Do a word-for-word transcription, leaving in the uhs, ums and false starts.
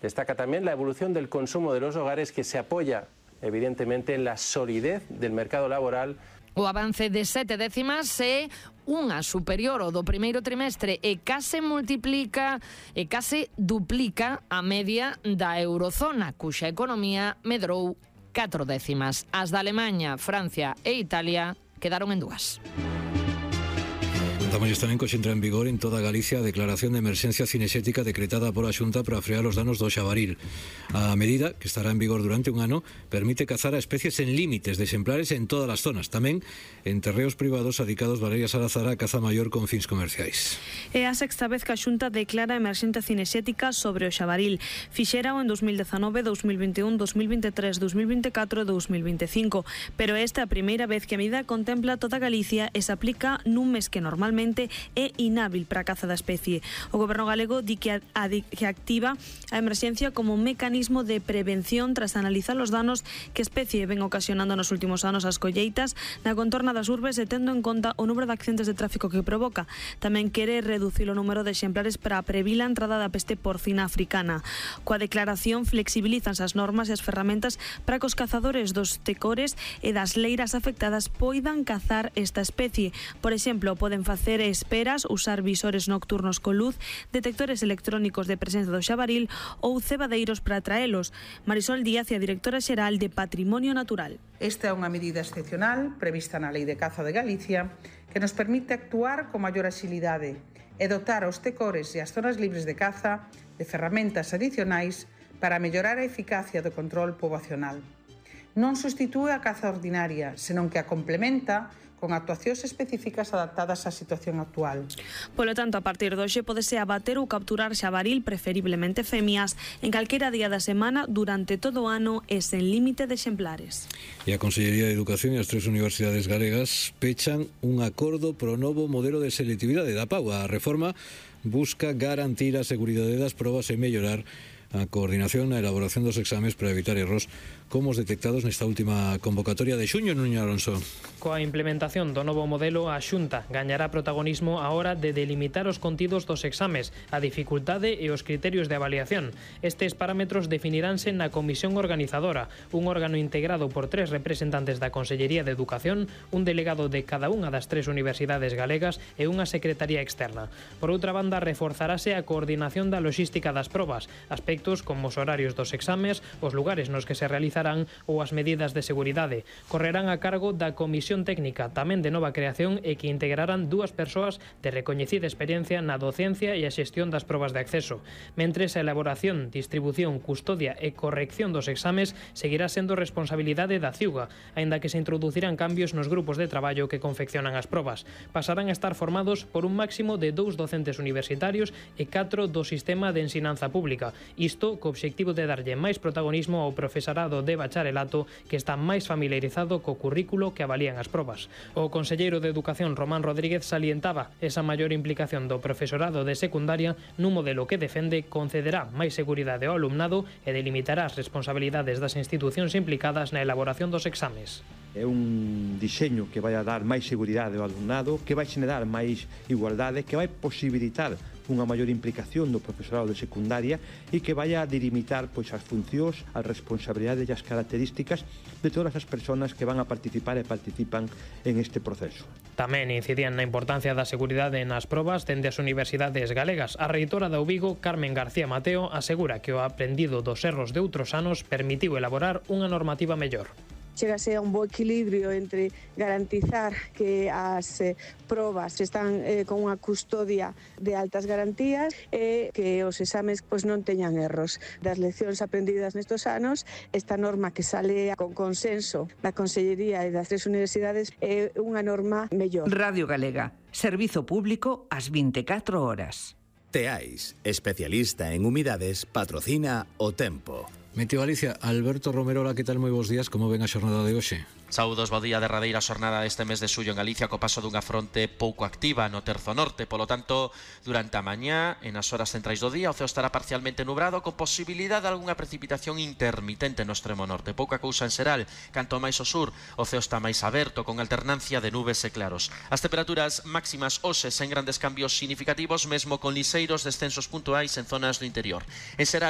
Destaca también la evolución del consumo de los hogares, que se apoya evidentemente en la solidez del mercado laboral. O avance de sete décimas é unha superior ao do primeiro trimestre e case multiplica e case duplica a media da eurozona, cuxa economía medrou catro décimas. As da Alemanha, Francia e Italia quedaron en dúas. Contamos tamén que entra en vigor en toda Galicia a declaración de emerxencia cinexética decretada por a Xunta para frear os danos do xabaril. A medida, que estará en vigor durante un ano, permite cazar a especies en límites de exemplares en todas as zonas, tamén en terreos privados adicados Valeria Salazar a caza maior con fins comerciais. É a sexta vez que a Xunta declara emerxencia cinexética sobre o xabaril. Fixera en dos mil dezanove, dos mil vinte e un, dos mil vinte e tres, dos mil vinte e catro e dos mil vinte e cinco, pero esta é a primeira vez que a medida contempla toda Galicia e se aplica nun mes que normalmente é inhábil para a caza da especie. O goberno galego di que, a, a, que activa a emerxencia como un mecanismo de prevención tras analizar os danos que a especie ven ocasionando nos últimos anos as colleitas na contorna das urbes e tendo en conta o número de accidentes de tráfico que provoca. Tamén quere reducir o número de exemplares para previr a entrada da peste porcina africana. Coa declaración flexibilizanse as normas e as ferramentas para que os cazadores dos tecores e das leiras afectadas poidan cazar esta especie. Por exemplo, poden facer esperas, usar visores nocturnos con luz, detectores electrónicos de presencia do xabaril ou cebadeiros para atraelos. Marisol Díaz é a directora xeral de Patrimonio Natural. Esta é unha medida excepcional prevista na Lei de Caza de Galicia que nos permite actuar con maior axilidade e dotar aos tecores e as zonas libres de caza de ferramentas adicionais para mellorar a eficacia do control poboacional. Non substitúe a caza ordinaria, senón que a complementa con actuacións específicas adaptadas á situación actual. Polo tanto, a partir de hoxe podese abater ou capturar xabaril, preferiblemente femias, en calquera día da semana durante todo o ano e sen límite de exemplares. E a Consellería de Educación e as tres universidades galegas pechan un acordo pro novo modelo de selectividade da P A U. A reforma busca garantir a seguridade das probas e mellorar a coordinación na elaboración dos exames para evitar erros como os detectados nesta última convocatoria de xuño. Nuño Alonso. Coa implementación do novo modelo, a Xunta gañará protagonismo a hora de delimitar os contidos dos exames, a dificultade e os criterios de avaliación. Estes parámetros definiránse na Comisión Organizadora, un órgano integrado por tres representantes da Consellería de Educación, un delegado de cada unha das tres universidades galegas e unha secretaría externa. Por outra banda, reforzarase a coordinación da loxística das probas, aspectos como os horarios dos exames, os lugares nos que se realizarán ou as medidas de seguridade. Correrán a cargo da Comisión Técnica, tamén de nova creación, e que integrarán dúas persoas de recoñecida experiencia na docencia e a xestión das probas de acceso. Mentres, a elaboración, distribución, custodia e corrección dos exames seguirá sendo responsabilidade da CIUGA, aínda que se introducirán cambios nos grupos de traballo que confeccionan as probas. Pasarán a estar formados por un máximo de dous docentes universitarios e catro do sistema de ensinanza pública. Isto co obxectivo de darlle máis protagonismo ao profesorado de bacharelato, que está máis familiarizado co currículo que avalían as probas. O conselleiro de Educación, Román Rodríguez, salientaba esa maior implicación do profesorado de secundaria nun modelo que defende concederá máis seguridade ao alumnado e delimitará as responsabilidades das institucións implicadas na elaboración dos exames. É un diseño que vai a dar máis seguridade ao alumnado, que vai xenerar máis igualdade, que vai posibilitar unha maior implicación do profesorado de secundaria e que vai a delimitar pois as funcións, as responsabilidades e as características de todas as persoas que van a participar e participan en este proceso. Tamén incidían na importancia da seguridade nas probas dende as universidades galegas. A reitora da U Vigo, Carmen García Mateo, asegura que o aprendido dos erros de outros anos permitiu elaborar unha normativa mellor. Chegase a un bo equilibrio entre garantizar que as eh, probas están eh, con unha custodia de altas garantías e que os exames pois, non teñan erros. Das leccións aprendidas nestos anos, esta norma que sale con consenso da Consellería e das tres universidades é unha norma mellor. Radio Galega, servizo público ás vinte e catro horas. Teais, especialista en humidades, patrocina O Tempo. Meteo Galicia, Alberto Romero, que tal? Moi bons días, como ven a xornada de hoxe? Saúdos, bo día. Derradeira xornada deste mes de xullo en Galicia co paso dunha fronte pouco activa no terzo norte. Polo tanto, durante a mañá e nas horas centrais do día o ceo estará parcialmente nubrado con posibilidade de algunha precipitación intermitente no extremo norte. Pouca cousa en xeral. Canto máis ao sur, o ceo está máis aberto con alternancia de nubes e claros. As temperaturas máximas hoxe sen grandes cambios significativos, mesmo con liseiros descensos puntuais en zonas do interior. En xeral,